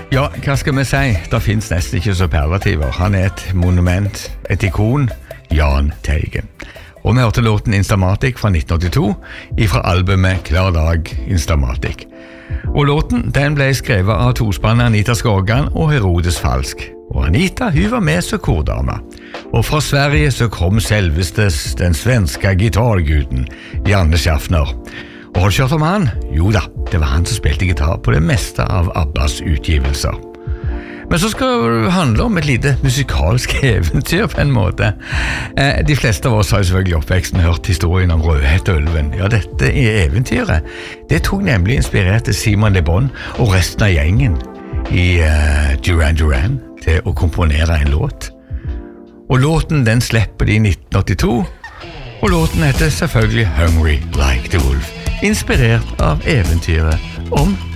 Ja, hva skal vi si? Det finnes nesten ikke superlativer. Han et monument, et ikon, Jahn Teigen. Og vi hørte låten Instamatic fra 1982 fra albumet Klar dag Instamatic. Og låten den ble skrevet av tospannet Anita Skågan og Herodes Falsk. Og Anita, hun var med som kordame. Og fra Sverige så kom selvestes den svenske gitarguden Janne Schaffner. Og har du hørt om han? Jo da, det var han som spilte gitar på det meste av Abbas utgivelser. Men så skal det handle om et lite musikalsk eventyr på en måte. De fleste av oss har jo selvfølgelig oppveksten hørt historien om Rødhette-ulven. Ja, dette eventyret, det tok nemlig inspirerte Simon Le Bon og resten av gjengen i Duran Duran til å komponere en låt. Og låten den slipper de i 1982, og låten heter selvfølgelig Hungry Like the Wolf, inspirert av eventyret om